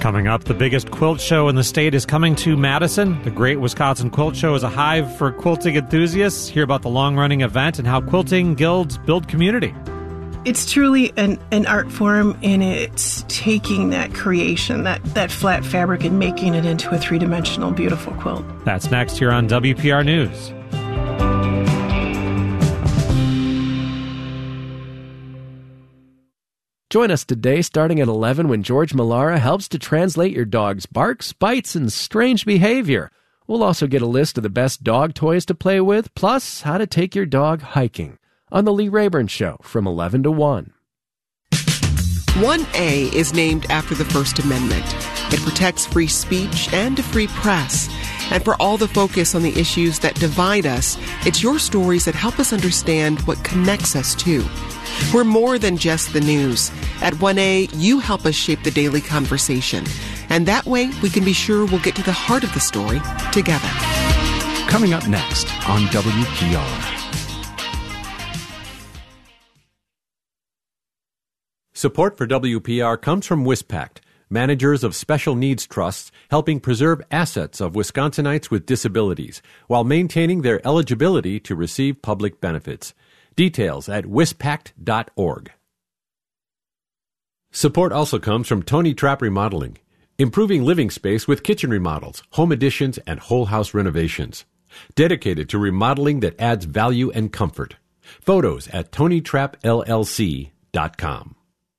Coming up, the biggest quilt show in the state is coming to Madison. The Great Wisconsin Quilt Show is a hive for quilting enthusiasts. Hear about the long-running event and how quilting guilds build community. It's truly an art form, and it's taking that creation, that flat fabric, and making it into a three-dimensional, beautiful quilt. That's next here on WPR News. Join us today starting at 11 when George Millara helps to translate your dog's barks, bites, and strange behavior. We'll also get a list of the best dog toys to play with, plus how to take your dog hiking on The Lee Rayburn Show from 11 to 1. 1A is named after the First Amendment. It protects free speech and a free press. And for all the focus on the issues that divide us, it's your stories that help us understand what connects us too. We're more than just the news. At 1A, you help us shape the daily conversation. And that way, we can be sure we'll get to the heart of the story together. Coming up next on WPR. Support for WPR comes from WisPact, managers of special needs trusts helping preserve assets of Wisconsinites with disabilities while maintaining their eligibility to receive public benefits. Details at wispact.org. Support also comes from Tony Trapp Remodeling, improving living space with kitchen remodels, home additions, and whole house renovations. Dedicated to remodeling that adds value and comfort. Photos at TonyTrappLLC.com.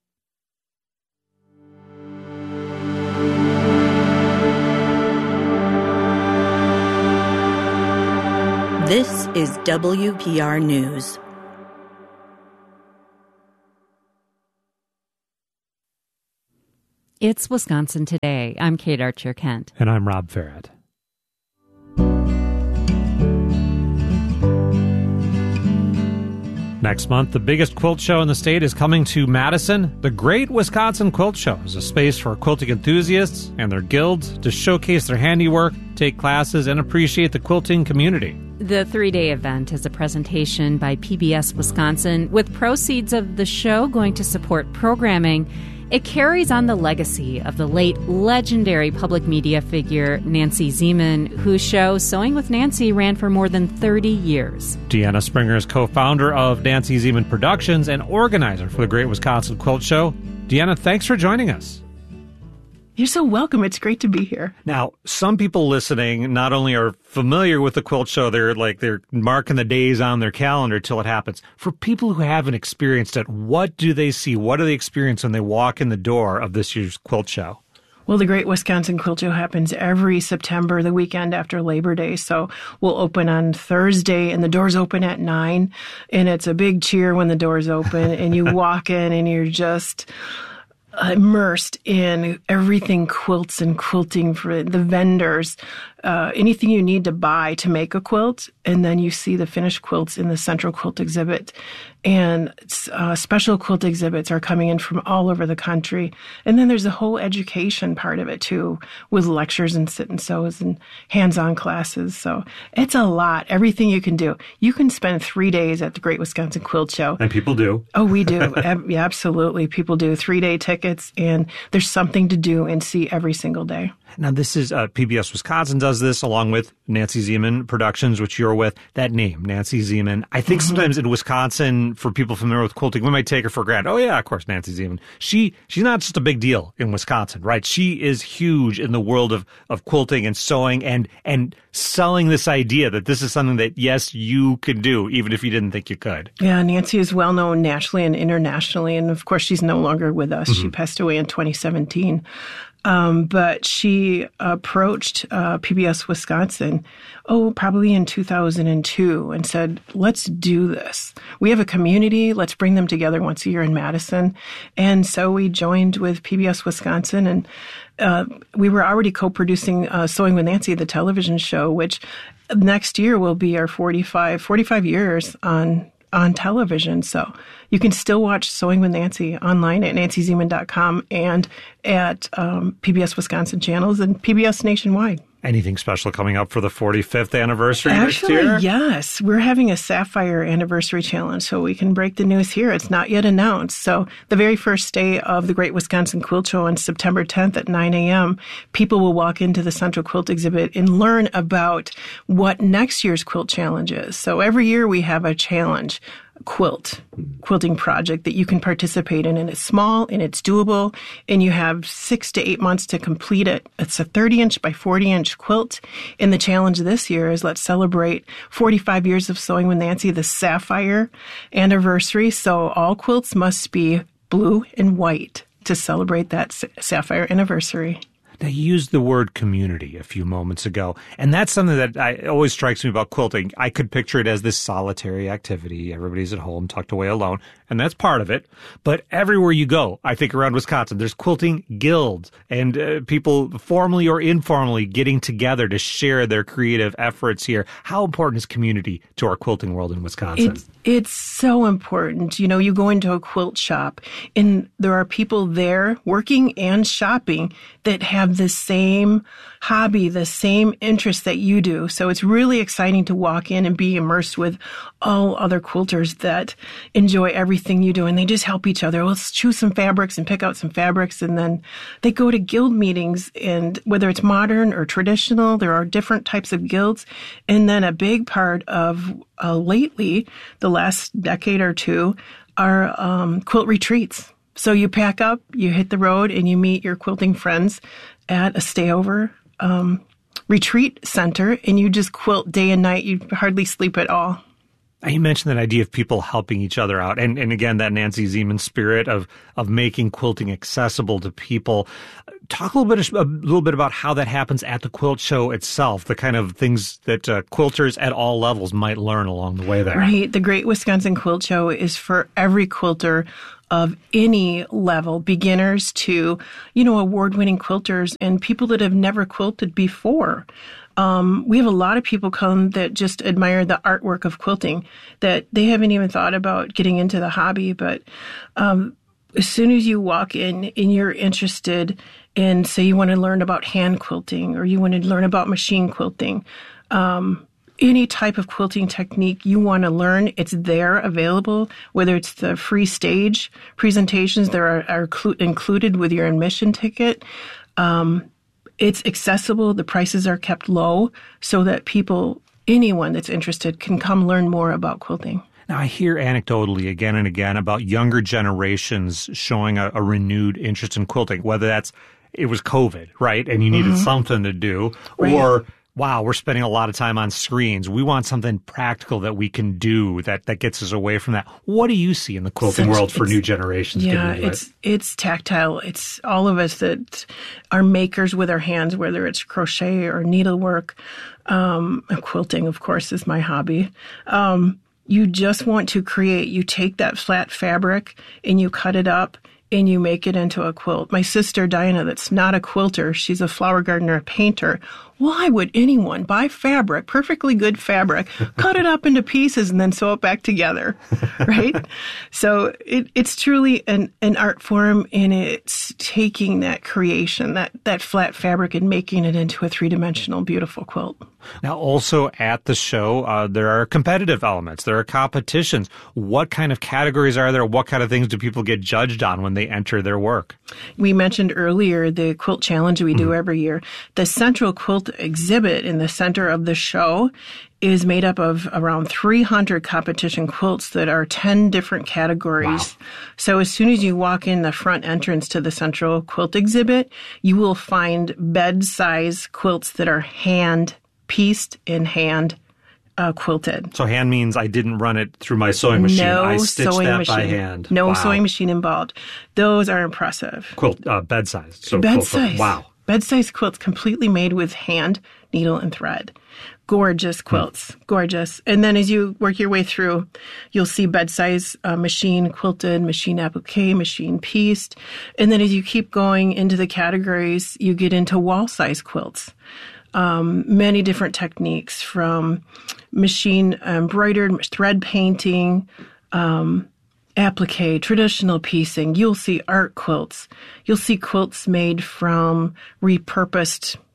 This is WPR News. It's Wisconsin Today. I'm Kate Archer-Kent. And I'm Rob Farrett. Next month, the biggest quilt show in the state is coming to Madison. The Great Wisconsin Quilt Show is a space for quilting enthusiasts and their guilds to showcase their handiwork, take classes, and appreciate the quilting community. The three-day event is a presentation by PBS Wisconsin, with proceeds of the show going to support programming. It carries on the legacy of the late legendary public media figure Nancy Zieman, whose show Sewing with Nancy ran for more than 30 years. Deanna Springer is co-founder of Nancy Zieman Productions and organizer for the Great Wisconsin Quilt Show. Deanna, thanks for joining us. You're so welcome. It's great to be here. Now, some people listening not only are familiar with the quilt show, they're marking the days on their calendar till it happens. For people who haven't experienced it, what do they see? What do they experience when they walk in the door of this year's quilt show? Well, the Great Wisconsin Quilt Show happens every September, the weekend after Labor Day. So we'll open on Thursday, and the doors open at 9. And it's a big cheer when the doors open, and you walk in, and you're just immersed in everything quilts and quilting, for the vendors, anything you need to buy to make a quilt. And then you see the finished quilts in the Central Quilt Exhibit. And special quilt exhibits are coming in from all over the country. And then there's a whole education part of it, too, with lectures and sit and sews and hands-on classes. So it's a lot, everything you can do. You can spend 3 days at the Great Wisconsin Quilt Show. And people do. Oh, we do. Yeah, absolutely. People do 3-day tickets, and there's something to do and see every single day. Now, this is PBS Wisconsin does this along with Nancy Zieman Productions, which you're with. That name, Nancy Zieman. I think sometimes in Wisconsin, for people familiar with quilting, we might take her for granted. Oh, yeah, of course, Nancy Zieman. She's not just a big deal in Wisconsin, right? She is huge in the world of quilting and sewing and selling this idea that this is something that, yes, you could do, even if you didn't think you could. Yeah, Nancy is well known nationally and internationally. And, of course, she's no longer with us. Mm-hmm. She passed away in 2017. But she approached PBS Wisconsin, probably in 2002, and said, let's do this. We have a community. Let's bring them together once a year in Madison. And so we joined with PBS Wisconsin, and we were already co-producing Sewing with Nancy, the television show, which next year will be our 45 years on television. So you can still watch Sewing with Nancy online at nancyzieman.com and at PBS Wisconsin channels and PBS nationwide. Anything special coming up for the 45th anniversary next Actually, year? yes. We're having a Sapphire Anniversary Challenge, so we can break the news here. It's not yet announced. So the very first day of the Great Wisconsin Quilt Show on September 10th at 9 a.m., people will walk into the Central Quilt exhibit and learn about what next year's quilt challenge is. So every year we have a challenge. Quilting project that you can participate in, and it's small and it's doable, and you have 6 to 8 months to complete it. It's a 30-inch by 40-inch quilt, and the challenge this year is let's celebrate 45 years of Sewing with Nancy, the Sapphire Anniversary. So all quilts must be blue and white to celebrate that Sapphire Anniversary. Now, you used the word community a few moments ago, and that's something that always strikes me about quilting. I could picture it as this solitary activity. Everybody's at home, tucked away alone, and that's part of it. But everywhere you go, I think around Wisconsin, there's quilting guilds and people formally or informally getting together to share their creative efforts here. How important is community to our quilting world in Wisconsin? It's so important. You know, you go into a quilt shop and there are people there working and shopping that have the same hobby, the same interest that you do. So it's really exciting to walk in and be immersed with all other quilters that enjoy everything you do. And they just help each other. Let's choose some fabrics and pick out some fabrics. And then they go to guild meetings, and whether it's modern or traditional, there are different types of guilds. And then a big part of lately, the last decade or two, are quilt retreats. So you pack up, you hit the road, and you meet your quilting friends at a stayover retreat center, and you just quilt day and night. You hardly sleep at all. You mentioned that idea of people helping each other out, and again, that Nancy Zieman spirit of making quilting accessible to people. Talk a little bit about how that happens at the quilt show itself, the kind of things that quilters at all levels might learn along the way there. Right. The Great Wisconsin Quilt Show is for every quilter of any level, beginners to, award-winning quilters and people that have never quilted before. We have a lot of people come that just admire the artwork of quilting, that they haven't even thought about getting into the hobby. But as soon as you walk in and you're interested in, say, you want to learn about hand quilting or you want to learn about machine quilting, any type of quilting technique you want to learn, it's there available, whether it's the free stage presentations that are included with your admission ticket. It's accessible. The prices are kept low so that anyone that's interested can come learn more about quilting. Now, I hear anecdotally again and again about younger generations showing a renewed interest in quilting, whether it was COVID, right? And you needed something to do, right. Or wow, we're spending a lot of time on screens. We want something practical that we can do that gets us away from that. What do you see in the quilting world for new generations? Yeah, it's tactile. It's all of us that are makers with our hands, whether it's crochet or needlework. Quilting, of course, is my hobby. You just want to create. You take that flat fabric and you cut it up and you make it into a quilt. My sister, Diana, that's not a quilter, she's a flower gardener, a painter. Why would anyone buy fabric, perfectly good fabric, cut it up into pieces and then sew it back together, right? So it's truly an art form, and it's taking that creation, that flat fabric, and making it into a three-dimensional, beautiful quilt. Now, also at the show, there are competitive elements. There are competitions. What kind of categories are there? What kind of things do people get judged on when they enter their work? We mentioned earlier the quilt challenge we do every year. The Central Quilt exhibit in the center of the show is made up of around 300 competition quilts that are 10 different categories. Wow. So as soon as you walk in the front entrance to the Central Quilt exhibit, you will find bed-size quilts that are hand-pieced and hand quilted. So hand means I didn't run it through my sewing machine. I stitched that by hand. No sewing machine involved. Those are impressive. Quilt, bed size. So bed size. Wow. Bed-size quilts completely made with hand, needle, and thread. Gorgeous quilts. Gorgeous. And then as you work your way through, you'll see bed-size machine quilted, machine applique, machine pieced. And then as you keep going into the categories, you get into wall-size quilts. Many different techniques, from machine embroidered, thread painting, applique, traditional piecing. You'll see art quilts. You'll see quilts made from repurposed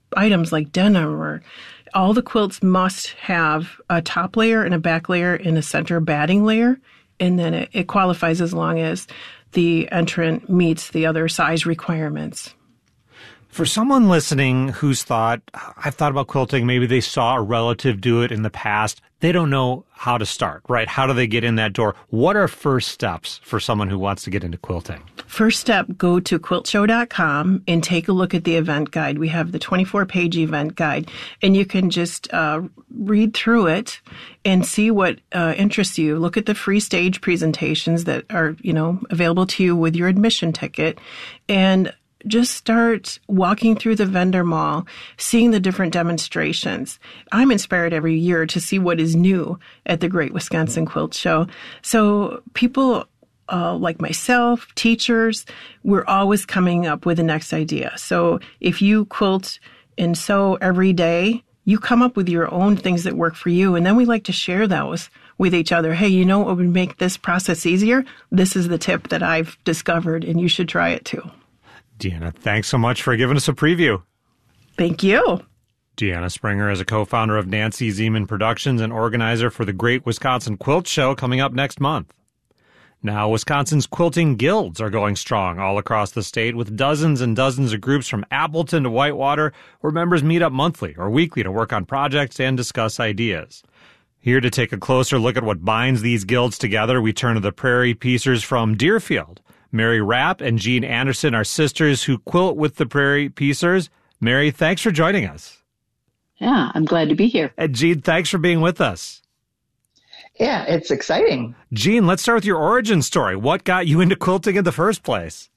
items like denim, or all the quilts must have a top layer and a back layer and a center batting layer. And then it qualifies as long as the entrant meets the other size requirements. For someone listening who's thought, I've thought about quilting, maybe they saw a relative do it in the past, they don't know how to start, right? How do they get in that door? What are first steps for someone who wants to get into quilting? First step, go to quiltshow.com and take a look at the event guide. We have the 24-page event guide, and you can just read through it and see what interests you. Look at the free stage presentations that are, available to you with your admission ticket, and just start walking through the vendor mall, seeing the different demonstrations. I'm inspired every year to see what is new at the Great Wisconsin Quilt Show. So people like myself, teachers, we're always coming up with the next idea. So if you quilt and sew every day, you come up with your own things that work for you. And then we like to share those with each other. Hey, you know what would make this process easier? This is the tip that I've discovered, and you should try it too. Deanna, thanks so much for giving us a preview. Thank you. Deanna Springer is a co-founder of Nancy Zieman Productions and organizer for the Great Wisconsin Quilt Show coming up next month. Now, Wisconsin's quilting guilds are going strong all across the state, with dozens and dozens of groups from Appleton to Whitewater, where members meet up monthly or weekly to work on projects and discuss ideas. Here to take a closer look at what binds these guilds together, we turn to the Prairie Piecers from Deerfield. Mary Rapp and Jean Anderson are sisters who quilt with the Prairie Piecers. Mary, thanks for joining us. Yeah, I'm glad to be here. And Jean, thanks for being with us. Yeah, it's exciting. Jean, let's start with your origin story. What got you into quilting in the first place?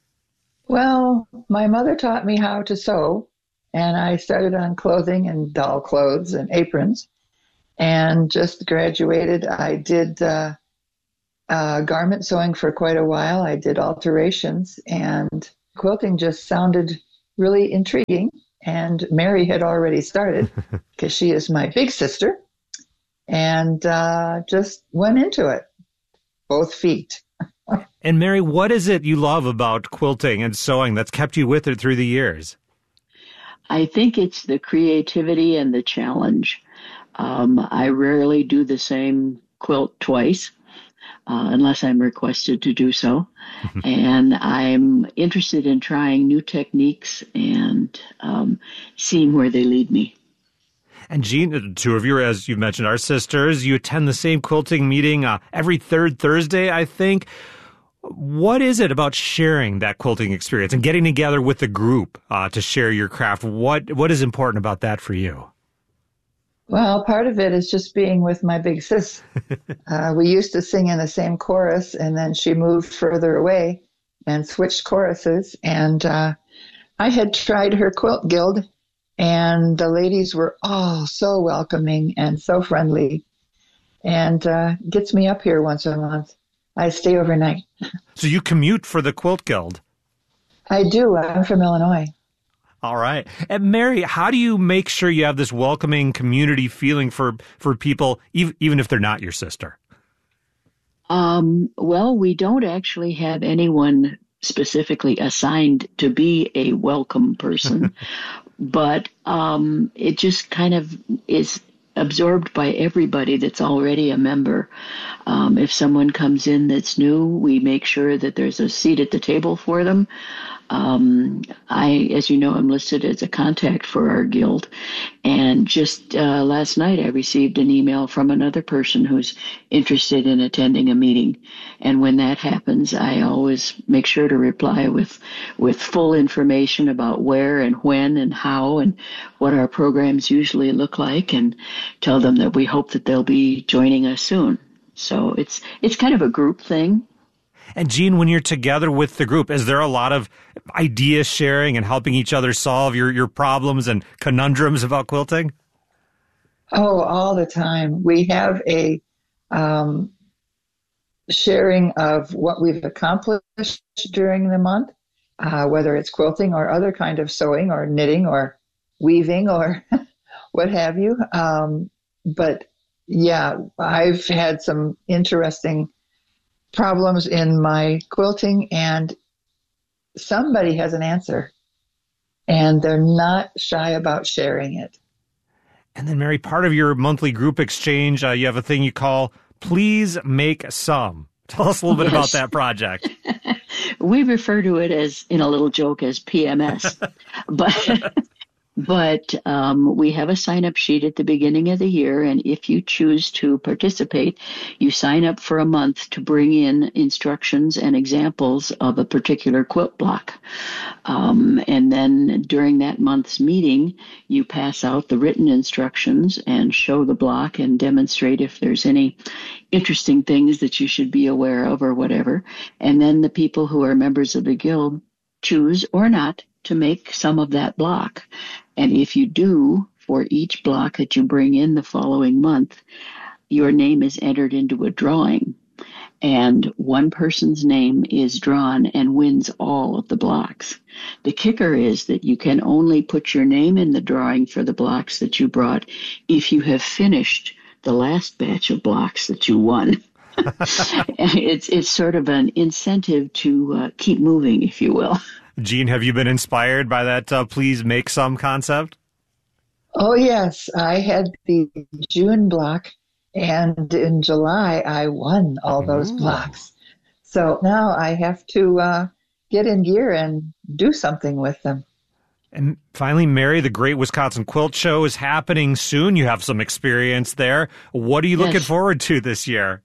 Well, my mother taught me how to sew, and I started on clothing and doll clothes and aprons, and just graduated. I did garment sewing for quite a while. I did alterations, and quilting just sounded really intriguing. And Mary had already started because she is my big sister, and just went into it, both feet. And Mary, what is it you love about quilting and sewing that's kept you with it through the years? I think it's the creativity and the challenge. I rarely do the same quilt twice. Unless I'm requested to do so. And I'm interested in trying new techniques and seeing where they lead me. And Jean, the two of you, as you mentioned, are sisters. You attend the same quilting meeting every third Thursday, I think. What is it about sharing that quilting experience and getting together with the group to share your craft? What is important about that for you? Well, part of it is just being with my big sis. We used to sing in the same chorus, and then she moved further away and switched choruses. And I had tried her quilt guild, and the ladies were all so welcoming and so friendly, and gets me up here once a month. I stay overnight. So you commute for the quilt guild? I do. I'm from Illinois. All right. And Mary, how do you make sure you have this welcoming community feeling for people, even if they're not your sister? Well, we don't actually have anyone specifically assigned to be a welcome person, but it just kind of is absorbed by everybody that's already a member. If someone comes in that's new, we make sure that there's a seat at the table for them. As you know, I'm listed as a contact for our guild. And just last night, I received an email from another person who's interested in attending a meeting. And when that happens, I always make sure to reply with full information about where and when and how and what our programs usually look like, and tell them that we hope that they'll be joining us soon. So it's kind of a group thing. And Jean, when you're together with the group, is there a lot of idea sharing and helping each other solve your problems and conundrums about quilting? Oh, all the time. We have a sharing of what we've accomplished during the month, whether it's quilting or other kind of sewing or knitting or weaving or what have you. But yeah, I've had some interesting problems in my quilting, and somebody has an answer. and they're not shy about sharing it. And then, Mary, part of your monthly group exchange, you have a thing you call Please Make Some. Tell us a little bit about that project. We refer to it as, in a little joke, as PMS. But we have a sign-up sheet at the beginning of the year, and if you choose to participate, you sign up for a month to bring in instructions and examples of a particular quilt block. And then during that month's meeting, you pass out the written instructions and show the block and demonstrate if there's any interesting things that you should be aware of or whatever. And then the people who are members of the guild choose or not to make some of that block. And if you do, for each block that you bring in the following month, your name is entered into a drawing. And one person's name is drawn and wins all of the blocks. The kicker is that you can only put your name in the drawing for the blocks that you brought if you have finished the last batch of blocks that you won. It's sort of an incentive to keep moving, if you will. Jean, have you been inspired by that Please Make Some concept? Oh, yes. I had the June block, and in July, I won all those blocks. So now I have to get in gear and do something with them. And finally, Mary, the Great Wisconsin Quilt Show is happening soon. You have some experience there. What are you looking forward to this year?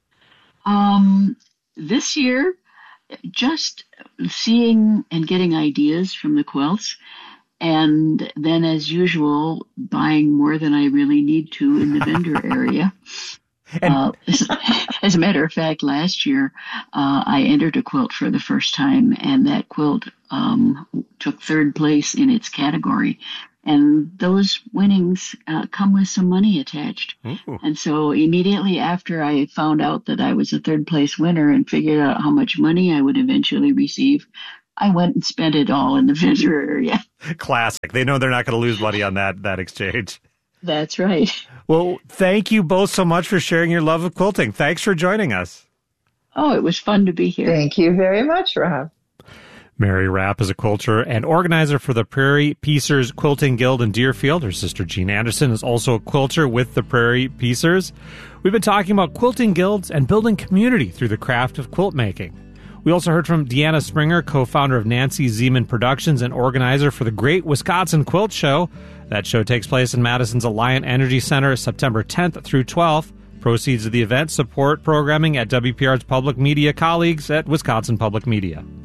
This year, just seeing and getting ideas from the quilts, and then, as usual, buying more than I really need to in the vendor area. As a matter of fact, last year, I entered a quilt for the first time, and that quilt took third place in its category. And those winnings come with some money attached. Ooh. And so immediately after I found out that I was a third place winner and figured out how much money I would eventually receive, I went and spent it all in the vendor area. Classic. They know they're not going to lose money on that exchange. That's right. Well, thank you both so much for sharing your love of quilting. Thanks for joining us. Oh, it was fun to be here. Thank you very much, Rob. Mary Rapp is a quilter and organizer for the Prairie Piecers Quilting Guild in Deerfield. Her sister Jean Anderson is also a quilter with the Prairie Piecers. We've been talking about quilting guilds and building community through the craft of quilt making. We also heard from Deanna Springer, co-founder of Nancy Zeman Productions and organizer for the Great Wisconsin Quilt Show. That show takes place in Madison's Alliant Energy Center September 10th through 12th. Proceeds of the event support programming at WPR's public media colleagues at Wisconsin Public Media.